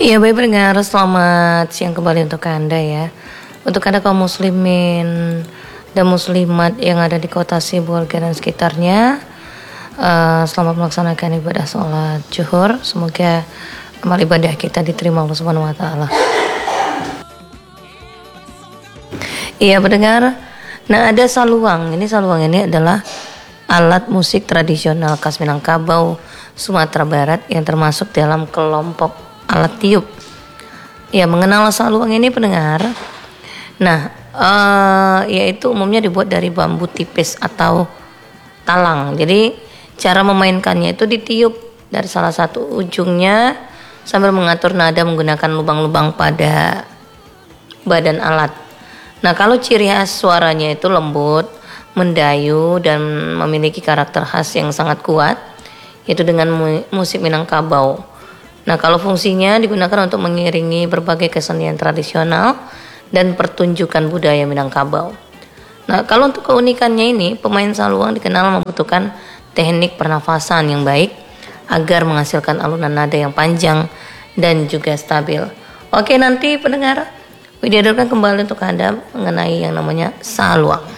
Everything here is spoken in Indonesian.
Iya baik pendengar, selamat siang kembali untuk Anda ya. Untuk Anda kaum muslimin dan muslimat yang ada di kota Sibolga dan sekitarnya, selamat melaksanakan ibadah sholat zuhur. Semoga amal ibadah kita diterima Allah Subhanahu wa taala. Iya pendengar, nah ada saluang. Saluang ini adalah alat musik tradisional khas Minangkabau, Sumatera Barat yang termasuk dalam kelompok alat tiup. Ya, mengenal saluang ini pendengar. Nah, yaitu umumnya dibuat dari bambu tipis atau talang. Jadi cara memainkannya itu ditiup dari salah satu ujungnya sambil mengatur nada menggunakan lubang-lubang pada badan alat. Nah, kalau ciri khas suaranya itu lembut, mendayu dan memiliki karakter khas yang sangat kuat, yaitu dengan musik Minangkabau. Nah, kalau fungsinya digunakan untuk mengiringi berbagai kesenian tradisional dan pertunjukan budaya Minangkabau. Nah, kalau untuk keunikannya ini, pemain saluang dikenal membutuhkan teknik pernafasan yang baik agar menghasilkan alunan nada yang panjang dan juga stabil. Oke, nanti pendengar, dihadirkan kembali untuk Anda mengenai yang namanya saluang.